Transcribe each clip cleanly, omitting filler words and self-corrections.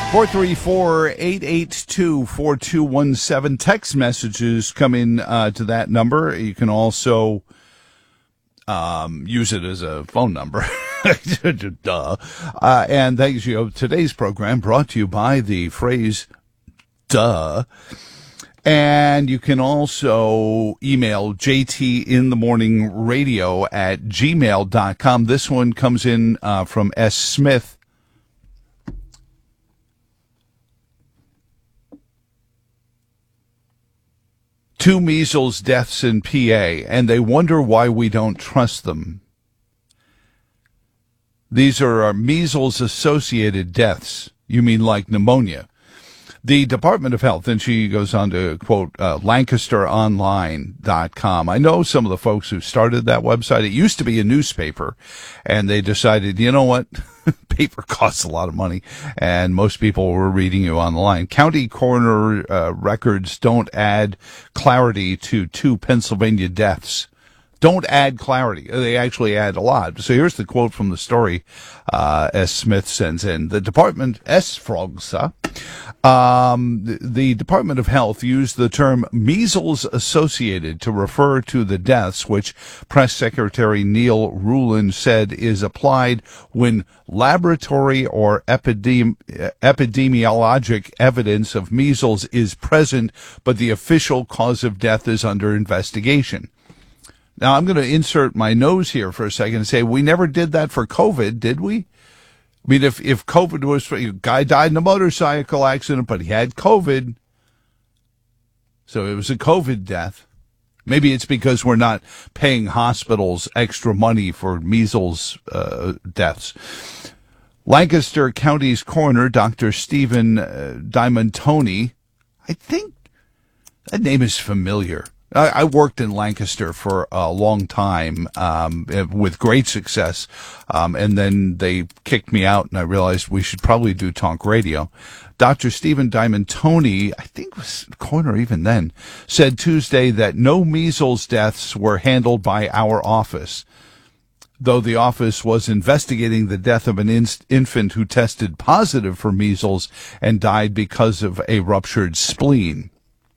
434-882-4217. Text messages come in to that number. You can also use it as a phone number. Duh. And thanks, today's program brought to you by the phrase duh. And you can also email jtinthemorningradio@gmail.com. This one comes in from S. Smith. Two measles deaths in PA, and they wonder why we don't trust them. These are our measles-associated deaths. You mean like pneumonia. The Department of Health, and she goes on to quote LancasterOnline.com. I know some of the folks who started that website. It used to be a newspaper, and they decided, you know what? Paper costs a lot of money, and most people were reading you on the line. County coroner records don't add clarity to two Pennsylvania deaths. Don't add clarity. They actually add a lot. So here's the quote from the story S. Smith sends in. The Department, the Department of Health used the term measles-associated to refer to the deaths, which Press Secretary Neil Rulin said is applied when laboratory or epidemiologic evidence of measles is present, but the official cause of death is under investigation. Now, I'm going to insert my nose here for a second and say we never did that for COVID, did we? I mean, if COVID was, a guy died in a motorcycle accident, but he had COVID, so it was a COVID death. Maybe it's because we're not paying hospitals extra money for measles deaths. Lancaster County's coroner, Dr. Stephen Diamantoni, I think that name is familiar. I worked in Lancaster for a long time, with great success. And then they kicked me out and I realized we should probably do talk radio. Dr. Stephen Diamantoni, I think was coroner even then, said Tuesday that no measles deaths were handled by our office, though the office was investigating the death of an infant who tested positive for measles and died because of a ruptured spleen.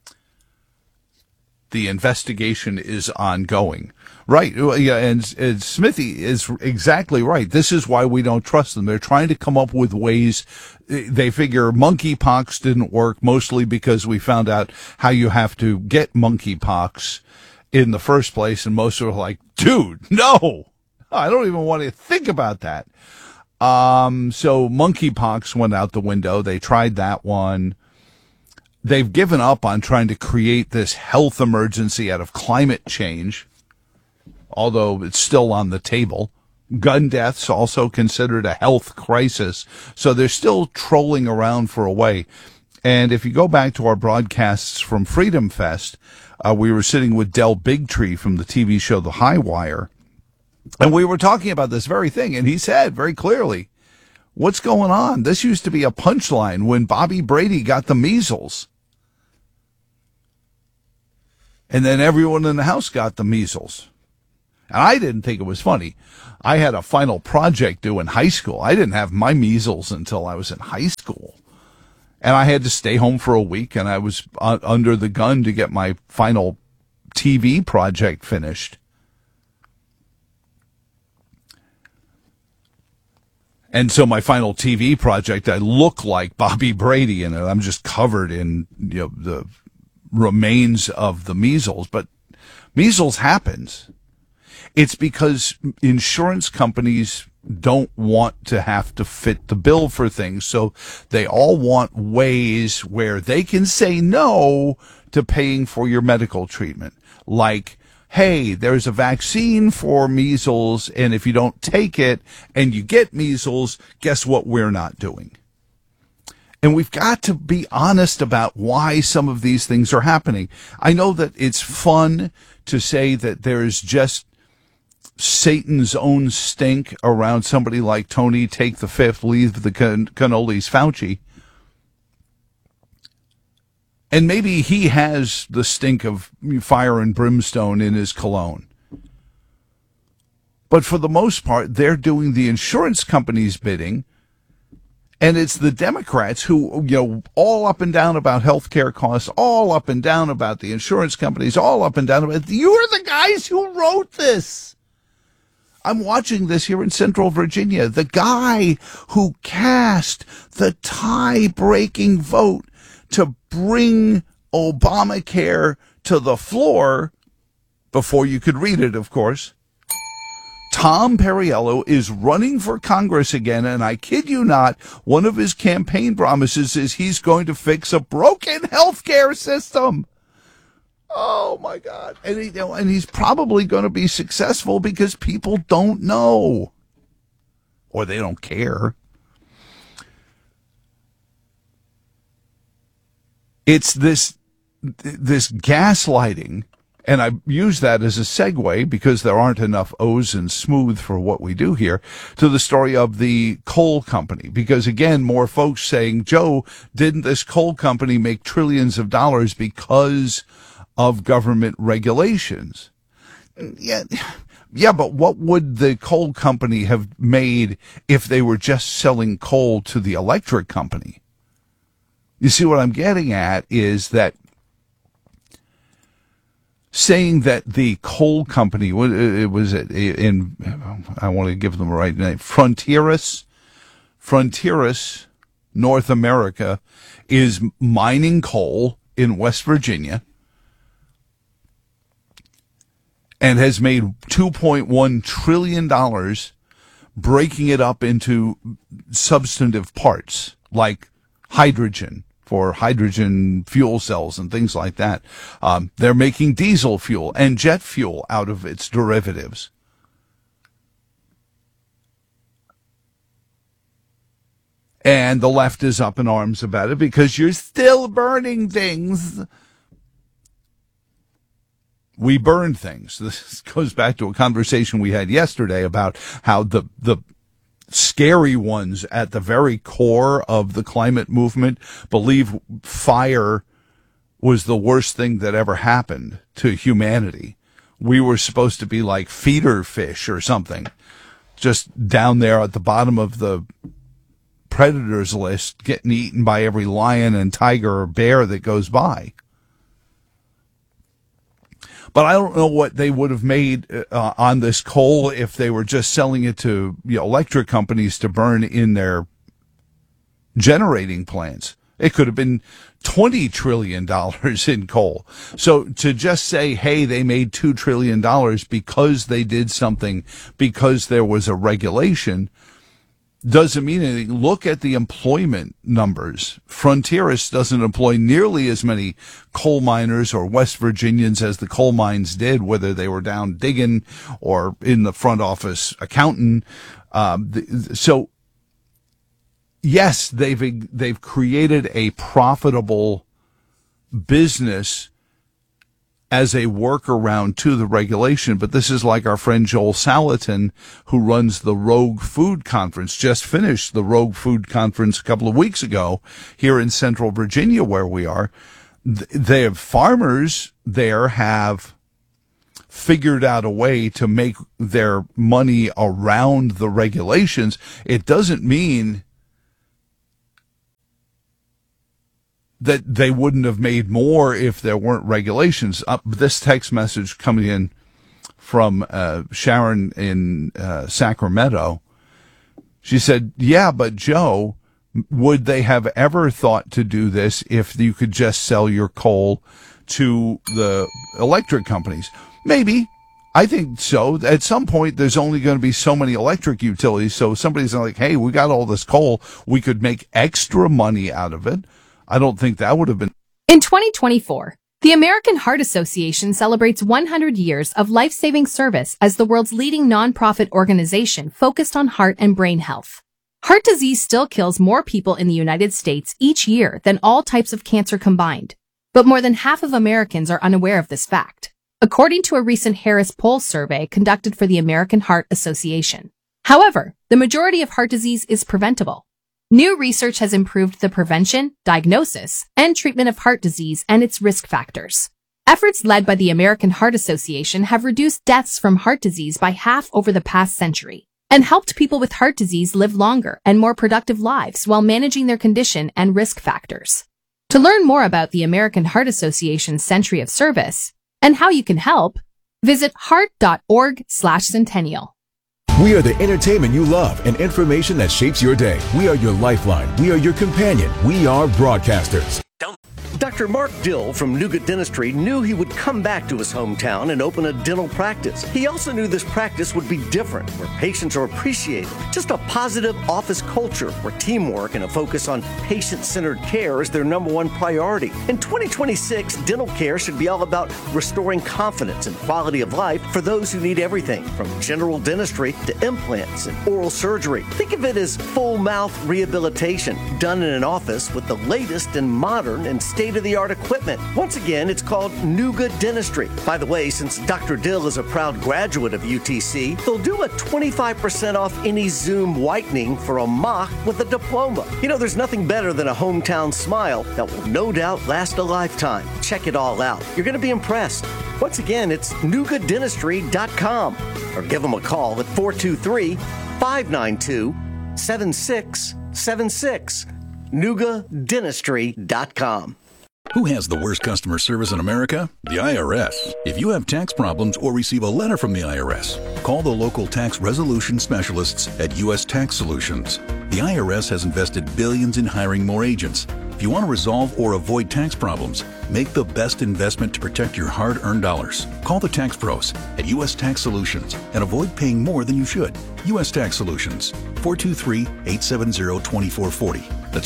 The investigation is ongoing. Right. Yeah. And Smithy is exactly right. This is why we don't trust them. They're trying to come up with ways. They figure monkeypox didn't work, mostly because we found out how you have to get monkeypox in the first place. And most are like, dude, no, I don't even want to think about that. So monkeypox went out the window. They tried that one. They've given up on trying to create this health emergency out of climate change, although it's still on the table. Gun deaths also considered a health crisis. So they're still trolling around for a way. And if you go back to our broadcasts from Freedom Fest, we were sitting with Del Bigtree from the TV show The High Wire, and we were talking about this very thing. And he said very clearly, what's going on? This used to be a punchline when Bobby Brady got the measles. And then everyone in the house got the measles. And I didn't think it was funny. I had a final project due in high school. I didn't have my measles until I was in high school. And I had to stay home for a week, and I was under the gun to get my final TV project finished. And so my final TV project, I look like Bobby Brady in it. I'm just covered in, the remains of the measles. But measles happens. It's because insurance companies don't want to have to fit the bill for things. So they all want ways where they can say no to paying for your medical treatment. Like, hey, there's a vaccine for measles, and if you don't take it and you get measles, guess what we're not doing? And we've got to be honest about why some of these things are happening. I know that it's fun to say that there's just Satan's own stink around somebody like Tony, take the fifth, leave the cannolis, Fauci. And maybe he has the stink of fire and brimstone in his cologne. But for the most part, they're doing the insurance company's bidding, And it's the Democrats who, all up and down about healthcare costs, all up and down about the insurance companies, all up and down about, you're the guys who wrote this. I'm watching this here in Central Virginia. The guy who cast the tie-breaking vote to bring Obamacare to the floor, before you could read it, of course, Tom Perriello is running for Congress again, and I kid you not, one of his campaign promises is he's going to fix a broken healthcare system. Oh my God. And he's probably going to be successful because people don't know, or they don't care. It's this gaslighting. And I use that as a segue, because there aren't enough O's in smooth for what we do here, to the story of the coal company. Because again, more folks saying, Joe, didn't this coal company make trillions of dollars because of government regulations? Yeah, but what would the coal company have made if they were just selling coal to the electric company? You see, what I'm getting at is that saying that the coal company, it was in, I want to give them the right name, Frontieris, North America, is mining coal in West Virginia and has made $2.1 trillion breaking it up into substantive parts like hydrogen, for hydrogen fuel cells and things like that. They're making diesel fuel and jet fuel out of its derivatives. And the left is up in arms about it because you're still burning things. We burn things. This goes back to a conversation we had yesterday about how the scary ones at the very core of the climate movement believe fire was the worst thing that ever happened to humanity. We were supposed to be like feeder fish or something, just down there at the bottom of the predators list, getting eaten by every lion and tiger or bear that goes by. But I don't know what they would have made on this coal if they were just selling it to electric companies to burn in their generating plants. It could have been $20 trillion in coal. So to just say, hey, they made $2 trillion because they did something, because there was a regulation, doesn't mean anything. Look at the employment numbers. Frontieris doesn't employ nearly as many coal miners or West Virginians as the coal mines did, whether they were down digging or in the front office accounting. So yes, they've created a profitable business as a workaround to the regulation. But this is like our friend Joel Salatin, who runs the Rogue Food Conference, just finished the Rogue Food Conference a couple of weeks ago here in Central Virginia, where we are. They have farmers there have figured out a way to make their money around the regulations. It doesn't mean that they wouldn't have made more if there weren't regulations. This text message coming in from Sharon in Sacramento. She said, yeah, but Joe, would they have ever thought to do this if you could just sell your coal to the electric companies? Maybe. I think so. At some point, there's only going to be so many electric utilities. So somebody's like, hey, we got all this coal. We could make extra money out of it. I don't think that would have been. In 2024, the American Heart Association celebrates 100 years of life-saving service as the world's leading nonprofit organization focused on heart and brain health. Heart disease still kills more people in the United States each year than all types of cancer combined, but more than half of Americans are unaware of this fact, according to a recent Harris Poll survey conducted for the American Heart Association. However, the majority of heart disease is preventable. New research has improved the prevention, diagnosis, and treatment of heart disease and its risk factors. Efforts led by the American Heart Association have reduced deaths from heart disease by half over the past century. and helped people with heart disease live longer and more productive lives while managing their condition and risk factors. To learn more about the American Heart Association's Century of Service and how you can help, visit heart.org/centennial. We are the entertainment you love and information that shapes your day. We are your lifeline. We are your companion. We are broadcasters. Dr. Mark Dill from Nuga Dentistry knew he would come back to his hometown and open a dental practice. He also knew this practice would be different, where patients are appreciated. Just a positive office culture where teamwork and a focus on patient-centered care is their number one priority. In 2026, dental care should be all about restoring confidence and quality of life for those who need everything from general dentistry to implants and oral surgery. Think of it as full mouth rehabilitation done in an office with the latest and modern and state-of-the-art equipment. Once again, it's called Nuga Dentistry. By the way, since Dr. Dill is a proud graduate of UTC, they'll do a 25% off any Zoom whitening for a mock with a diploma. You know, there's nothing better than a hometown smile that will no doubt last a lifetime. Check it all out. You're going to be impressed. Once again, it's nugadentistry.com or give them a call at 423-592-7676. nugadentistry.com. Who has the worst customer service in America? The IRS. If you have tax problems or receive a letter from the IRS, call the local tax resolution specialists at U.S. Tax Solutions. The IRS has invested billions in hiring more agents. If you want to resolve or avoid tax problems, make the best investment to protect your hard-earned dollars. Call the tax pros at U.S. Tax Solutions and avoid paying more than you should. U.S. Tax Solutions, 423-870-2440. That's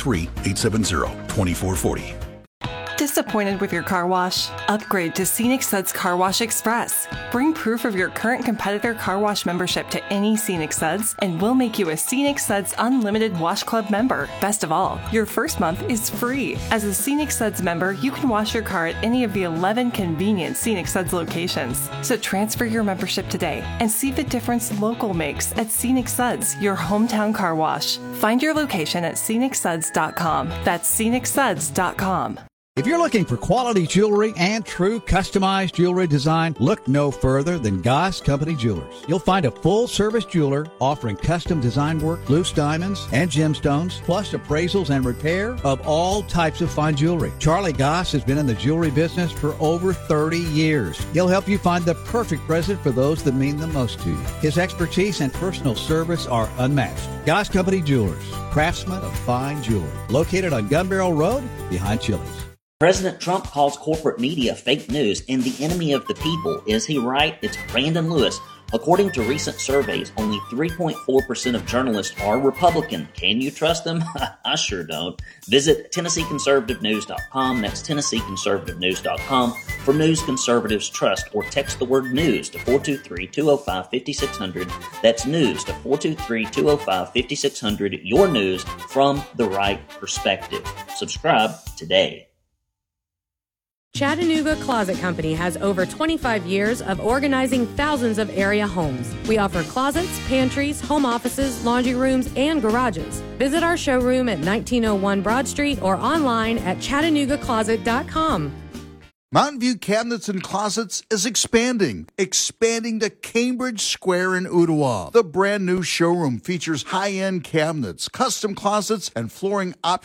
423-870-2440. Disappointed with your car wash? Upgrade to Scenic Suds Car Wash Express. Bring proof of your current competitor car wash membership to any Scenic Suds, and we'll make you a Scenic Suds Unlimited Wash Club member. Best of all, your first month is free. As a Scenic Suds member, you can wash your car at any of the 11 convenient Scenic Suds locations. So transfer your membership today and see the difference local makes at Scenic Suds, your hometown car wash. Find your location at scenicsuds.com. That's scenicsuds.com. If you're looking for quality jewelry and true customized jewelry design, look no further than Goss Company Jewelers. You'll find a full-service jeweler offering custom design work, loose diamonds, and gemstones, plus appraisals and repair of all types of fine jewelry. Charlie Goss has been in the jewelry business for over 30 years. He'll help you find the perfect present for those that mean the most to you. His expertise and personal service are unmatched. Goss Company Jewelers, craftsmen of fine jewelry. Located on Gun Barrel Road, behind Chili's. President Trump calls corporate media fake news and the enemy of the people. Is he right? It's Brandon Lewis. According to recent surveys, only 3.4% of journalists are Republican. Can you trust them? I sure don't. Visit TennesseeConservativeNews.com. That's TennesseeConservativeNews.com for news conservatives trust, or text the word news to 423-205-5600. That's news to 423-205-5600. Your news from the right perspective. Subscribe today. Chattanooga Closet Company has over 25 years of organizing thousands of area homes. We offer closets, pantries, home offices, laundry rooms, and garages. Visit our showroom at 1901 Broad Street or online at ChattanoogaCloset.com. Mountain View Cabinets and Closets is expanding to Cambridge Square in Ottawa. The brand new showroom features high-end cabinets, custom closets, and flooring options